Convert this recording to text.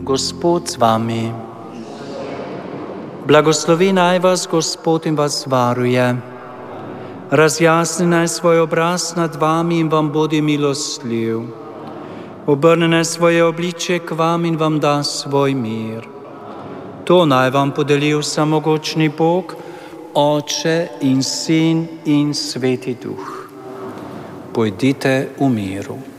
Gospod z vami. Blagoslovi naj vas Gospod in vas varuje. Razjasni naj svoj obraz nad vami in vam bodi milostljiv. Obrne naj svoje obličje k vam in vam da svoj mir. To naj vam podeli vsemogočni Bog, Oče in Sin in Sveti Duh. Pojdite v miru.